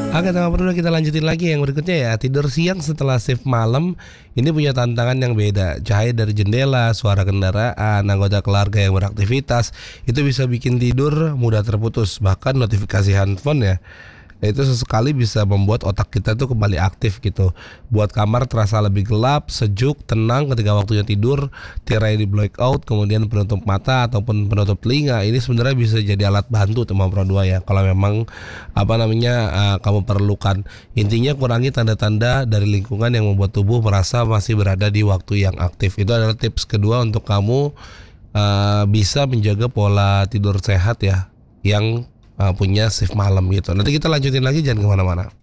Oke, tanpa perlu kita lanjutin lagi yang berikutnya ya. Tidur siang setelah shift malam ini punya tantangan yang beda. Cahaya dari jendela, suara kendaraan, anggota keluarga yang beraktivitas itu bisa bikin tidur mudah terputus. Bahkan notifikasi handphone ya itu sesekali bisa membuat otak kita tuh kembali aktif gitu. Buat kamar terasa lebih gelap, sejuk, tenang ketika waktunya tidur. Tirai di blackout, kemudian penutup mata ataupun penutup telinga. Ini sebenarnya bisa jadi alat bantu teman Pro 2 ya. Kalau memang kamu perlukan. Intinya kurangi tanda-tanda dari lingkungan yang membuat tubuh merasa masih berada di waktu yang aktif. Itu adalah tips kedua untuk kamu bisa menjaga pola tidur sehat ya, yang punya shift malam gitu. Nanti kita lanjutin lagi, jangan kemana-mana.